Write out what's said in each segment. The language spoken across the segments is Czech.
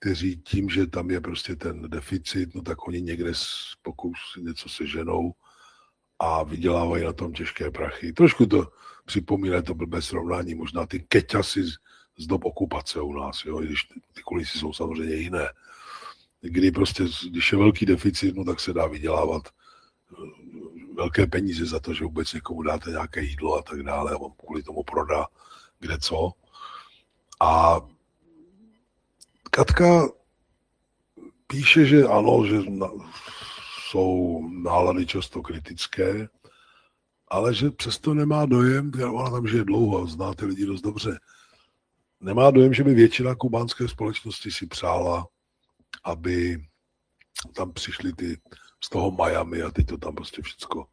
kteří tím, že tam je prostě ten deficit, no tak oni někde pokusí něco seženou a vydělávají na tom těžké prachy. Trošku to připomíná to blbé srovnání, možná ty keťasy z dob okupace u nás, jo, i když ty kulisy jsou samozřejmě jiné. Kdy prostě, když je velký deficit, no tak se dá vydělávat velké peníze za to, že vůbec někomu dáte nějaké jídlo a tak dále a on kvůli tomu prodá kde co. A Katka píše, že ano, že jsou nálady často kritické, ale že přesto nemá dojem, ona tam žije dlouho a zná ty lidi dost dobře, nemá dojem, že by většina kubánské společnosti si přála, aby tam přišli ty z toho Miami a teď to tam prostě všecko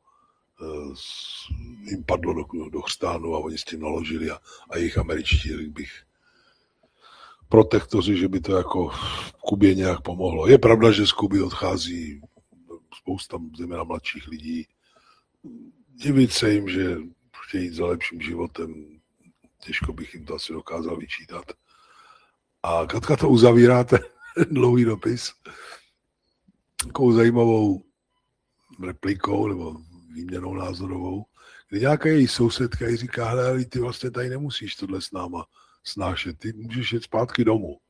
jim padlo do chřtánu a oni s tím naložili a jejich američtí, bych protektoři, že by to jako v Kubě nějak pomohlo. Je pravda, že z Kuby odchází spousta zejména mladších lidí. Divit se jim, že chtějí jít za lepším životem, těžko bych jim to asi dokázal vyčítat. A Katka to uzavírá, ten dlouhý dopis, takovou zajímavou replikou nebo výměnou názorovou, kdy nějaká její sousedka jí říká, hele, ty vlastně tady nemusíš tohle s náma snášet, ty můžeš jít zpátky domů.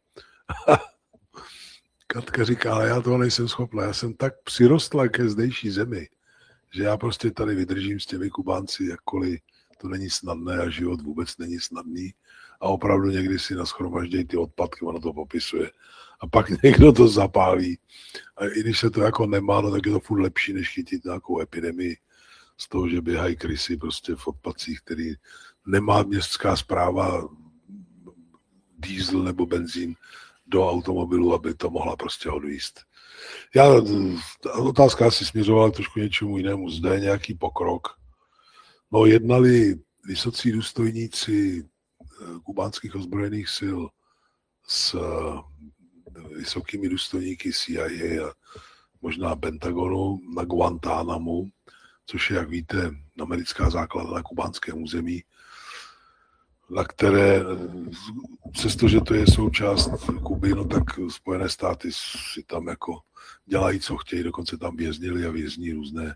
Katka říká, ale já toho nejsem schopná, já jsem tak přirostla ke zdejší zemi, že já prostě tady vydržím s těmi Kubánci, jakkoliv to není snadné a život vůbec není snadný a opravdu někdy si nashromaždějí ty odpadky, ono to popisuje. A pak někdo to zapálí. A i když se to jako nemá, no tak je to furt lepší, než chytit nějakou epidemii z toho, že běhají krysy prostě v odpadcích, který nemá městská správa diesel nebo benzín do automobilu, aby to mohla prostě odvízt. Otázka asi směřovala trošku něčemu jinému. Zde je nějaký pokrok. No, jednali vysocí důstojníci kubánských ozbrojených sil s vysokými důstojníky CIA a možná Pentagonu na Guantánamu, což je, jak víte, americká základna na kubánském území, na které, přestože to je součást Kuby, no tak Spojené státy si tam jako dělají, co chtějí, dokonce tam věznili a vězní různé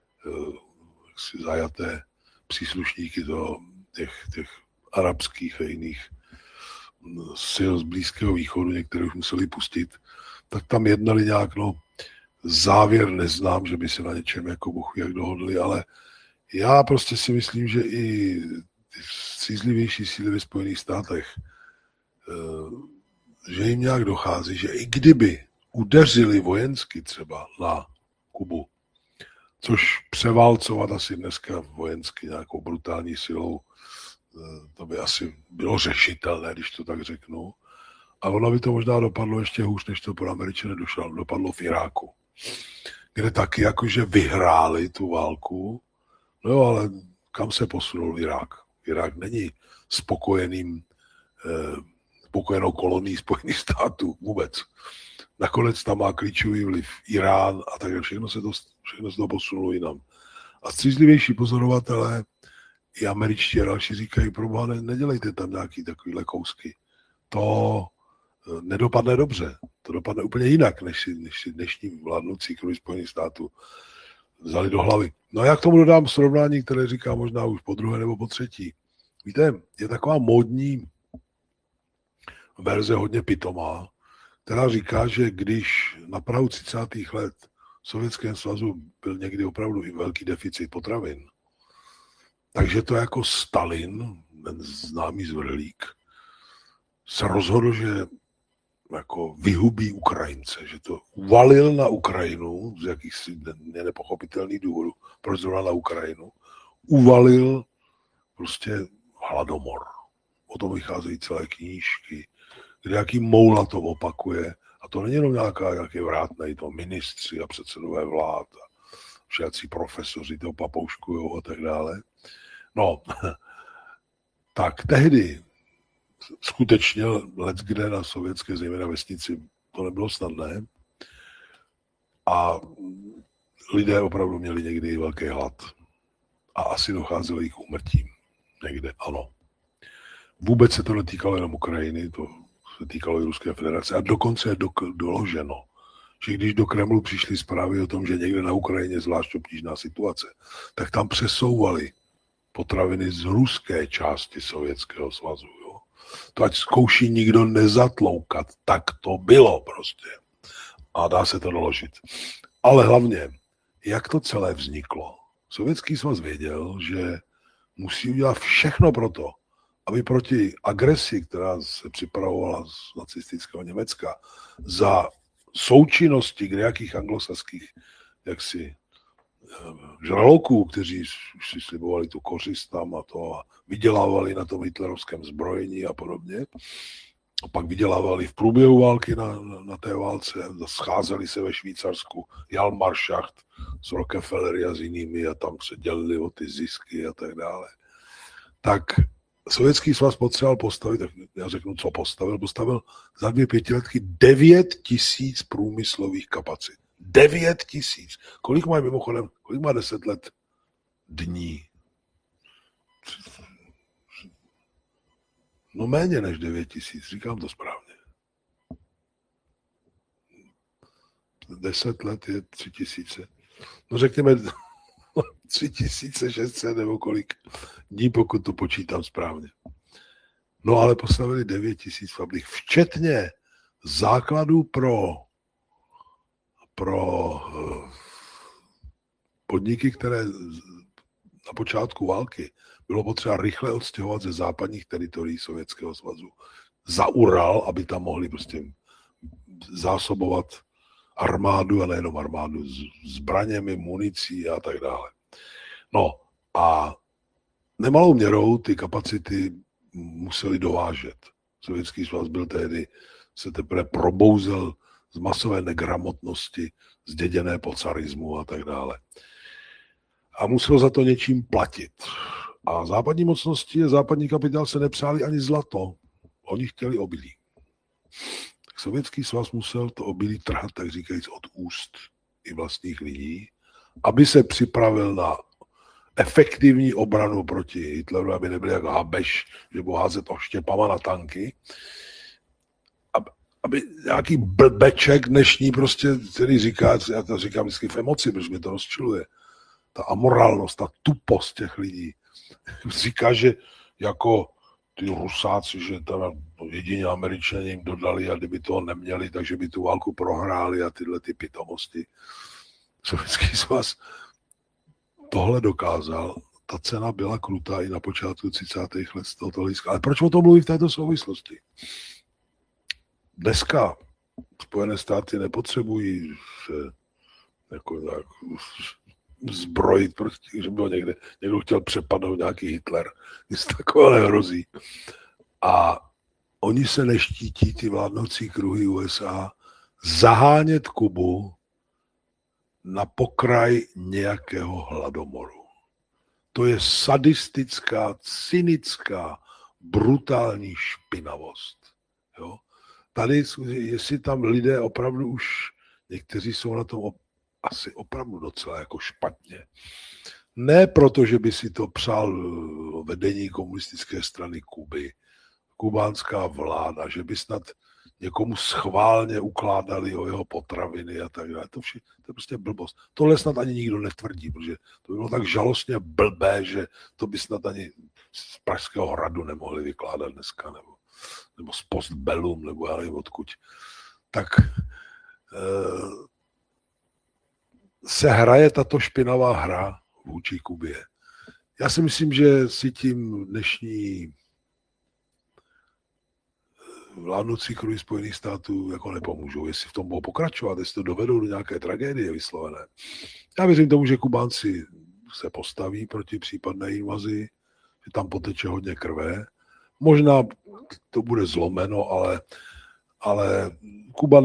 zajaté příslušníky do těch arabských a jiných sil z Blízkého východu, některé už museli pustit, tak tam jednali nějak, no závěr neznám, že by se na něčem jako Bůh jak dohodli, ale já prostě si myslím, že i střízlivější síly ve Spojených státech, že jim nějak dochází, že i kdyby udeřili vojensky třeba na Kubu, což převálcovat asi dneska vojensky nějakou brutální silou, to by asi bylo řešitelné, když to tak řeknu. A ono by to možná dopadlo ještě hůř, než to pro Američany dopadlo v Iráku, kde taky jakože vyhráli tu válku, no ale kam se posunul Irák? Irák není spokojenou kolonií Spojených států vůbec. Nakonec tam má klíčový vliv Irán a tak všechno se to posunulo jinam. A střízlivější pozorovatelé i američtí a další říkají, proboha, nedělejte tam nějaký takovýhle kousky. To nedopadne dobře. To dopadne úplně jinak, než si dnešní vládnoucí kruhy Spojených států vzali do hlavy. No a já k tomu dodám srovnání, které říká možná už po druhé nebo po třetí. Víte, je taková módní verze hodně pitomá, která říká, že když na prahu 30. let v Sovětském svazu byl někdy opravdu i velký deficit potravin, takže to jako Stalin, ten známý zvrhlík, se rozhodl, že jako vyhubí Ukrajince, že to uvalil na Ukrajinu z jakýchsi nepochopitelných důvodů, proč zrovna na Ukrajinu, uvalil prostě hladomor. O tom vycházejí celé knížky, kde jaký moula to opakuje. A to není jenom nějaký vrátnej, to ministři a předsedové vlád a všací profesoři to papouškujou a tak dále. No, tak tehdy skutečně leckde na sovětské, zejména vesnici, to nebylo snadné. A lidé opravdu měli někdy velký hlad. A asi docházelo i k úmrtím. Někde, ano. Vůbec se to netýkalo jenom Ukrajiny, to se týkalo i Ruské federace. A dokonce je doloženo, že když do Kremlu přišly zprávy o tom, že někde na Ukrajině zvlášť obtížná situace, tak tam přesouvali potraviny z ruské části Sovětského svazu. Jo. To ať zkouší nikdo nezatloukat, tak to bylo prostě. A dá se to doložit. Ale hlavně, jak to celé vzniklo? Sovětský svaz věděl, že musí udělat všechno pro to, aby proti agresi, která se připravovala z nacistického Německa, za součinnosti nějakých anglosaských jaksi žraloků, kteří si slibovali tu kořist tam a to a vydělávali na tom hitlerovském zbrojení a podobně. A pak vydělávali v průběhu války na té válce, scházeli se ve Švýcarsku, Jalmarschacht s Rockefellery a s jinými a tam se dělili o ty zisky a tak dále. Tak Sovětský svaz potřeboval postavit, tak já řeknu, co postavil. Postavil za 2 pětiletky 9 000 průmyslových kapacit. 9 000. Kolik má mimochodem, kolik má 10 let dní? No méně než 9 000, říkám to správně. 10 let je 3 000. No řekněme 3600 nebo kolik dní, pokud to počítám správně. No ale postavili 9 000 fabrik, včetně základů pro podniky, které na počátku války bylo potřeba rychle odstěhovat ze západních teritorií Sovětského svazu za Ural, aby tam mohli prostě zásobovat armádu a nejenom armádu zbraněmi, municí a tak dále. No a nemalou měrou ty kapacity museli dovážet. Sovětský svaz byl tehdy, se teprve probouzel z masové negramotnosti, zděděné po carismu a tak dále. A musel za to něčím platit. A západní mocnosti a západní kapitál se nepřáli ani zlato. Oni chtěli obilí. Tak Sovětský svaz musel to obilí trhat, tak říkajíc, od úst i vlastních lidí, aby se připravil na efektivní obranu proti Hitleru, aby nebyl jak Habeš, že budou házet oštěpama na tanky. Aby nějaký blbeček dnešní prostě, který říká, já to říkám vždycky v emoci, protože mě to rozčiluje, ta amorálnost, ta tupost těch lidí. Říká, že jako ty Rusáci, že teda jedině Američané jim dodali a kdyby toho neměli, takže by tu válku prohráli a tyhle ty pitomosti. Sovětský svaz tohle dokázal. Ta cena byla krutá i na počátku 30. let z tohoto hlediska. Ale proč o tom mluví v této souvislosti? Dneska Spojené státy nepotřebují se jako tak zbrojit, prostě, že by ho někdo chtěl přepadnout nějaký Hitler. Nic takového nehrozí. A oni se neštítí, ty vládnoucí kruhy USA, zahánět Kubu na pokraj nějakého hladomoru. To je sadistická, cynická, brutální špinavost. Jo? Tady, jestli tam lidé opravdu už, někteří jsou na tom asi opravdu docela jako špatně. Ne proto, že by si to přál vedení komunistické strany Kuby, kubánská vláda, že by snad někomu schválně ukládali o jeho potraviny a tak dále. To je prostě blbost. Tohle snad ani nikdo netvrdí, protože to by bylo tak žalostně blbé, že to by snad ani z Pražského hradu nemohli vykládat dneska, nebo z Postbellum, nebo já nevím odkud. Tak se hraje tato špinavá hra vůči Kubě. Já si myslím, že si tím dnešní vládnoucí kruhy Spojených států jako nepomůžou. Jestli v tom budou pokračovat, jestli to dovedou do nějaké tragédie vyslovené. Já věřím tomu, že Kubánci se postaví proti případné invazi, že tam poteče hodně krve. Možná to bude zlomeno, ale Kuba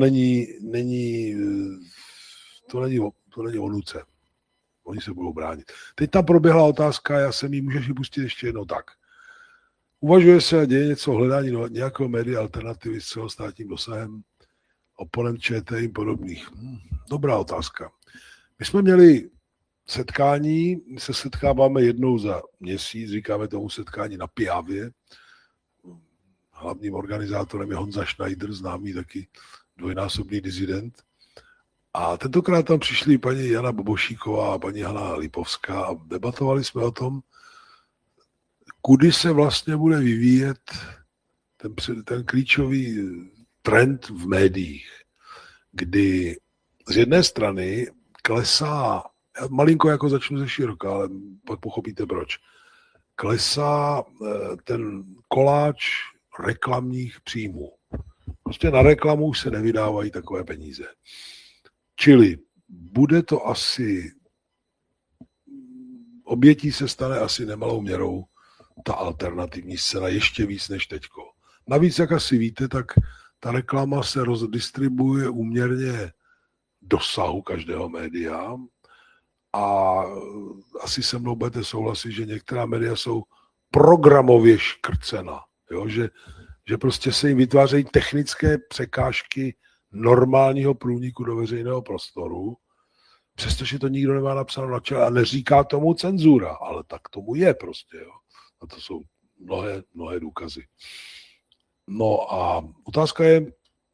to není o nuce. Oni se budou bránit. Teď tam proběhla otázka, já jsem ji můžeš pustit ještě jednou tak. Uvažuje se a děje něco o hledání nějakého média alternativy s celostátním dosahem, oponent ČT podobných? Dobrá otázka. My jsme měli setkání, my se setkáváme jednou za měsíc, říkáme tomu setkání na Piavě, hlavním organizátorem je Honza Schneider, známý taky dvojnásobný dizident. A tentokrát tam přišli paní Jana Bobošíková a paní Hana Lipovská a debatovali jsme o tom, kudy se vlastně bude vyvíjet ten klíčový trend v médiích, kdy z jedné strany klesá, já malinko jako začnu ze široka, ale pak pochopíte proč, klesá ten koláč reklamních příjmů. Prostě na reklamu se nevydávají takové peníze. Čili bude to asi, obětí se stane asi nemalou měrou ta alternativní scéna ještě víc než teďko. Navíc, jak asi víte, tak ta reklama se rozdistribuje úměrně dosahu každého média a asi se mnou budete souhlasit, že některá média jsou programově škrcena, jo? Že prostě se jim vytvářejí technické překážky normálního průniku do veřejného prostoru, přestože to nikdo nemá napsáno na čele a neříká tomu cenzura, ale tak tomu je prostě. Jo? A to jsou mnohé důkazy. No a otázka je,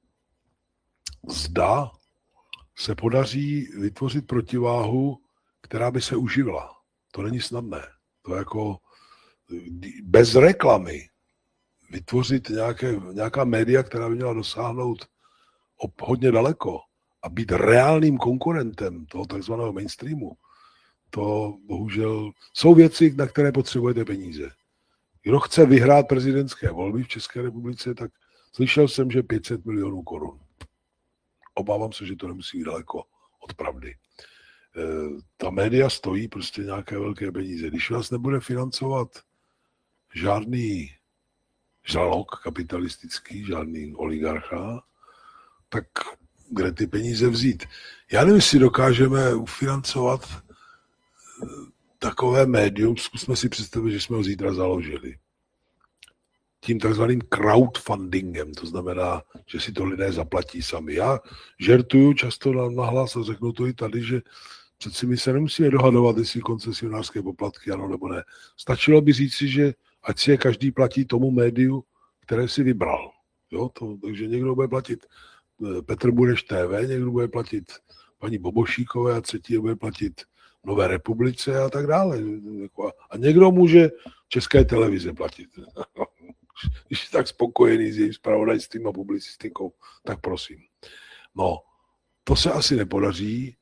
zda se podaří vytvořit protiváhu, která by se uživila. To není snadné. To jako bez reklamy vytvořit nějaká média, která by měla dosáhnout hodně daleko a být reálným konkurentem toho takzvaného mainstreamu, to bohužel jsou věci, na které potřebujete peníze. Kdo chce vyhrát prezidentské volby v České republice, tak slyšel jsem, že 500 milionů korun. Obávám se, že to nemusí být daleko od pravdy. Ta média stojí prostě nějaké velké peníze. Když vás nebude financovat žádný žralok kapitalistický, žádný oligarcha, tak kde ty peníze vzít? Já nevím, jestli dokážeme ufinancovat takové médium, zkusme si představit, že jsme ho zítra založili. Tím takzvaným crowdfundingem, to znamená, že si to lidé zaplatí sami. Já žertuju často nahlas a řeknu to i tady, že přeci my se nemusíme dohadovat, jestli koncesionářské poplatky ano nebo ne. Stačilo by říci, že ať si je každý platí tomu médiu, které si vybral. Jo, takže někdo bude platit Petr Bureš TV, někdo bude platit paní Bobošíkové a třetí bude platit Nové republice a tak dále. A někdo může České televize platit. Když je tak spokojený s jejím zpravodajstvím a publicistikou, tak prosím. No, to se asi nepodaří.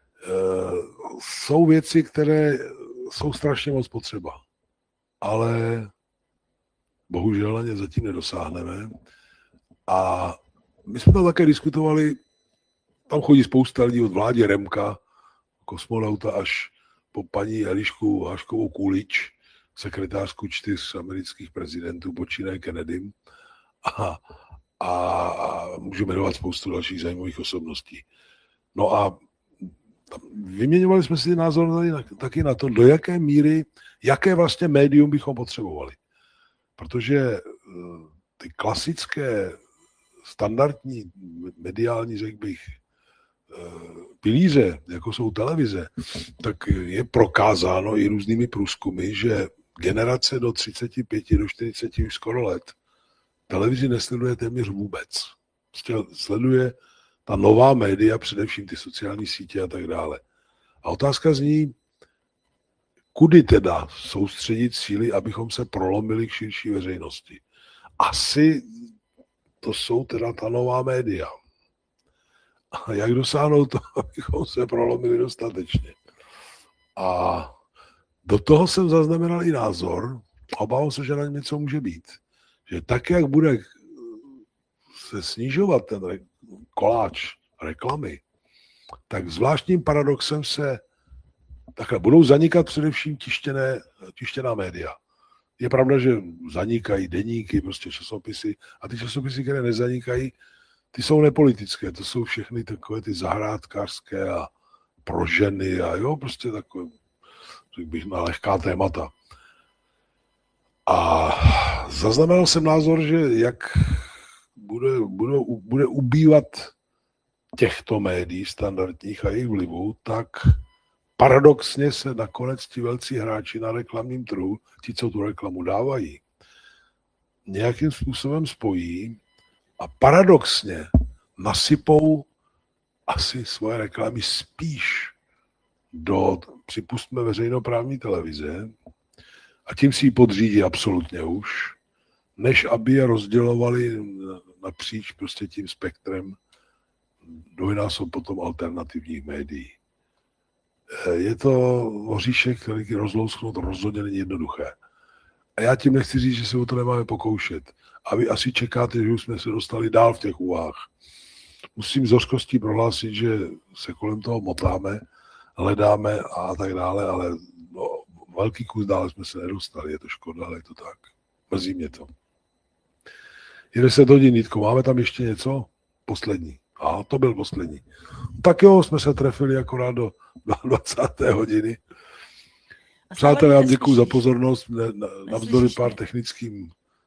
Jsou věci, které jsou strašně moc potřeba, ale bohužel na ně zatím nedosáhneme. A my jsme tam také diskutovali, tam chodí spousta lidí od Vládě Remka, kosmonauta, až po paní Elišku Haškovou Kulič, sekretářku 4 amerických prezidentů, počínaje Kennedym a můžu jmenovat spoustu dalších zajímavých osobností. No a vyměňovali jsme si názor taky na to, do jaké míry, jaké vlastně médium bychom potřebovali. Protože ty klasické, standardní, mediální, řekl bych, pilíře, jako jsou televize, tak je prokázáno i různými průzkumy, že generace do 35, do 40 už skoro let televizi nesleduje téměř vůbec. Prostě sleduje ta nová média, především ty sociální sítě a tak dále. A otázka zní, kudy teda soustředit síly, abychom se prolomili k širší veřejnosti. Asi to jsou teda ta nová média. A jak dosáhnout to, abychom se prolomili dostatečně. A do toho jsem zaznamenal i názor, obávám se, že na něm něco může být, že tak, jak bude se snižovat ten koláč reklamy, tak zvláštním paradoxem se takhle budou zanikat především tištěná média. Je pravda, že zanikají deníky, prostě časopisy, a ty časopisy, které nezanikají, ty jsou nepolitické, to jsou všechny takové ty zahrádkářské a pro ženy a jo, prostě takové, řekl bych, na lehká témata. A zaznamenal jsem názor, že jak bude ubývat těchto médií standardních a jejich vlivu, tak paradoxně se nakonec ti velcí hráči na reklamním trhu, ti, co tu reklamu dávají, nějakým způsobem spojí a paradoxně nasypou asi svoje reklamy spíš do, připustme, veřejnoprávní televize a tím si ji podřídí absolutně už, než aby je rozdělovali napříč prostě tím spektrem dvojnásob potom alternativních médií. Je to oříšek, který rozlousknout rozhodně není jednoduché. A já tím nechci říct, že se o to nemáme pokoušet. A vy asi čekáte, že už jsme se dostali dál v těch úvahách. Musím s hořkostí prohlásit, že se kolem toho motáme, hledáme a tak dále, ale no, velký kus dále jsme se nedostali. Je to škoda, ale je to tak. Mrzí mě to. Je 10 hodin, Jitko, máme tam ještě něco? Poslední. A to byl poslední. Tak jo, jsme se trefili akorát do 20. hodiny. Přátelé, vám děkuju za pozornost. Navzdory pár technickým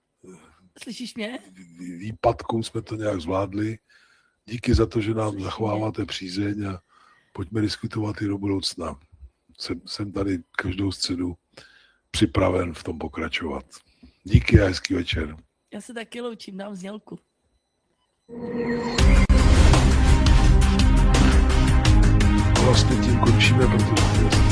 výpadkům jsme to nějak zvládli. Díky za to, že nám zachováváte přízeň a pojďme diskutovat i do budoucna. Jsem tady každou středu připraven v tom pokračovat. Díky a hezký večer. Já se taky loučím, dám znělku. Vlastně tím končíme, protože